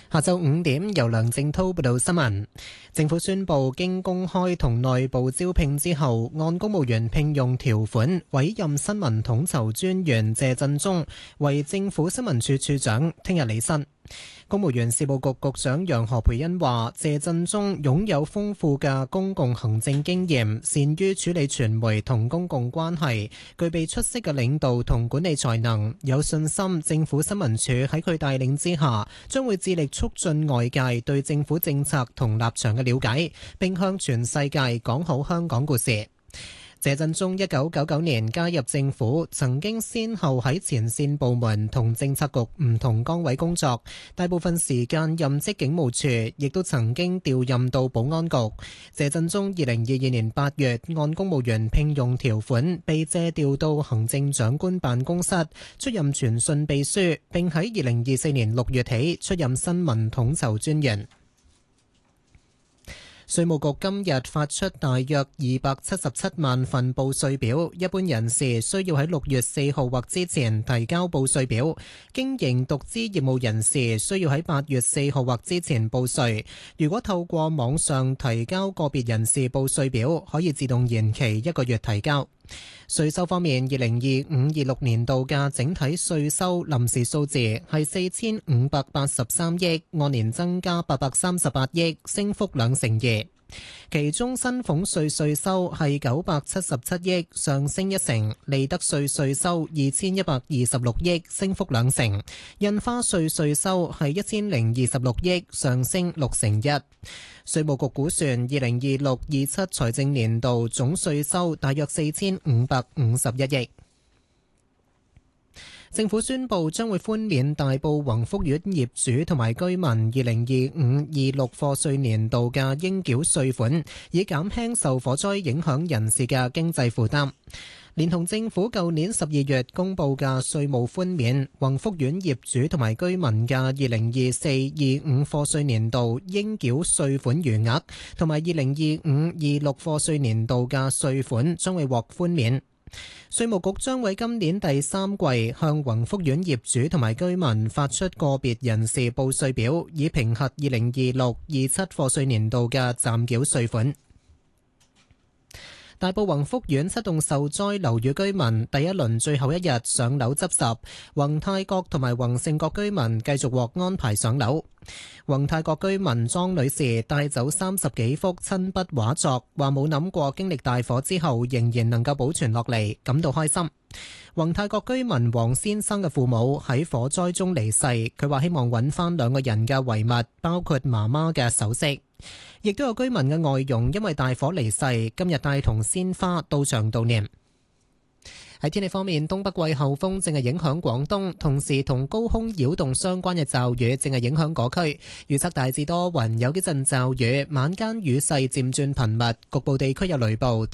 下晝5點，由梁正滔報道新聞。政府宣布，經公開同內部招聘之後，按公務員聘用條款委任新聞統籌專員謝振中為政府新聞處處長，聽日履新。公務員事務局局長楊何蓓茵話：謝振中擁有豐富嘅公共行政經驗，善於處理傳媒同公共關係，具備出色嘅領導同管理才能，有信心政府新聞處喺佢帶領之下，將會致力促進外界對政府政策同立場嘅了解，並向全世界講好香港故事。謝振中1999年加入政府，曾經先後喺前線部門同政策局唔同崗位工作，大部分時間任職警務處，亦都曾經調任到保安局。謝振中2022年8月按公務員聘用條款被借調到行政長官辦公室，出任傳訊秘書，並喺2024年6月起出任新聞統籌專員。稅務局今日發出大約277萬份報稅表，一般人士需要喺6月4號或之前提交報稅表，經營獨資業務人士需要喺8月4號或之前報稅。如果透過網上提交個別人士報稅表，可以自動延期1個月提交。稅收方面，2025-26年度嘅整體稅收臨時數字係4583億，按年增加838億，升幅2%。其中薪俸稅稅收係977億，上升1%；利得稅稅收2126億，升幅2%；印花稅稅收係1026億，上升6%。稅務局估算2026-27財政年度總稅收大約4551億。政府宣布將會寬免大埔宏福苑業主同埋居民2025-26課稅年度嘅應繳稅款，以減輕受火災影響人士嘅經濟負擔。連同政府舊年12月公布嘅稅務寬免，宏福苑業主同埋居民嘅2024-25課稅年度應繳稅款餘額，同埋2025-26課稅年度嘅稅款將會獲寬免。稅務局將會今年第3季向宏福苑業主同埋居民發出個別人士報稅表，以評核2026-27課稅年度嘅暫繳稅款。大埔宏福苑7棟受災樓宇居民第一輪最後一日上樓執拾，宏泰閣同埋宏盛閣居民繼續獲安排上樓。宏泰閣居民莊女士帶走30幾幅親筆畫作，話冇諗過經歷大火之後仍然能夠保存落嚟，感到開心。宏泰閣居民黃先生嘅父母喺火災中離世，佢話希望揾翻2個人嘅遺物，包括媽媽嘅首飾。亦都有居民嘅外傭因為大火離世，今日帶同鮮花到場悼念。喺天氣方面，東北季候風正係影響廣東，同時同高空擾動相關嘅驟雨正係影響嗰區。預測大致多雲，有幾陣驟雨，晚間雨勢漸轉頻密，局部地區有雷暴。